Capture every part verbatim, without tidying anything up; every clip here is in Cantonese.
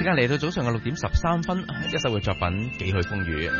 間嚟到早上嘅六點十三分，一首嘅作品《幾許風雨》。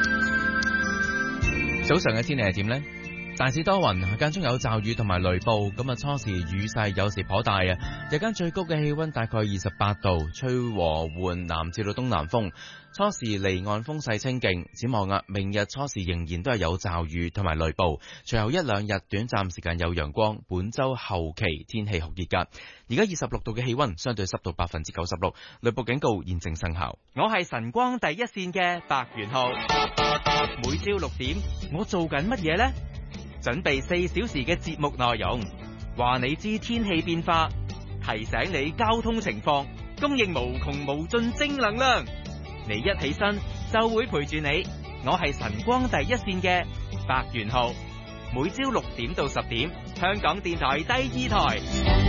早上嘅天氣係點呢？大致多雲，間中有驟雨同埋雷暴，咁啊初時雨勢有時頗大啊。日間最高嘅氣溫大概二十八度，吹和緩南至到東南風，初時離岸風勢清勁。展望啊，明日初時仍然都係有驟雨同埋雷暴，隨後一兩日短暫時間有陽光。本周後期天氣酷熱噶。而家二十六度嘅氣溫，相對濕度百分之九十六，雷暴警告現正生效。 我係晨光第一線嘅白元浩，每朝六點我做緊乜嘢呢？準備四小時嘅節目內容，話你知天氣變化，提醒你交通情況，供應無窮無盡正能量。你一起身就會陪住你。我係晨光第一線嘅白元浩，每朝六點到十點，香港電台第二台。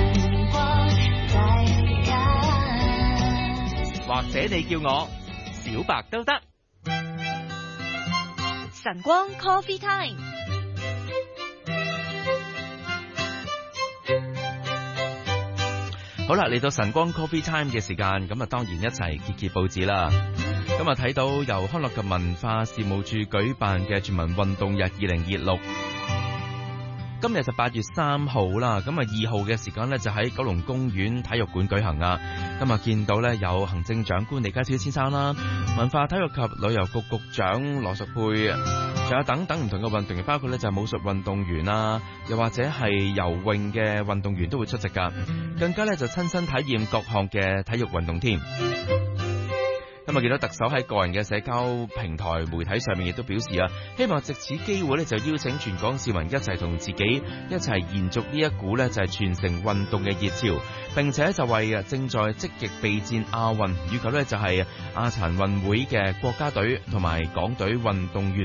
或者你叫我小白都得。 晨光 Coffee Time。 好啦，嚟到晨光 Coffee Time 嘅時間，咁啊當然一齊揭揭報紙啦。咁啊睇到由康樂及文化事務處舉辦嘅全民運動日二零二六，今日就八月三號啦。咁啊二號嘅時間呢，就喺九龍公園體育館舉行啊。咁啊見到呢，有行政長官李家超先生啦，文化體育及旅遊局局長羅淑佩，仲有等等唔同嘅運動員，包括呢就係武術運動員啊，又或者係游泳嘅運動員都會出席噶，更加呢就親身體驗各項嘅體育運動添。咁啊見到特首喺個人嘅社交平台媒體上面亦都表示啊，希望藉此機會呢就邀請全港市民一齊同自己一齊延續呢一股呢就係全城運動嘅熱潮，並且就為啊正在積極備戰亞運以及呢就係亞殘運會嘅國家隊同埋港隊運動員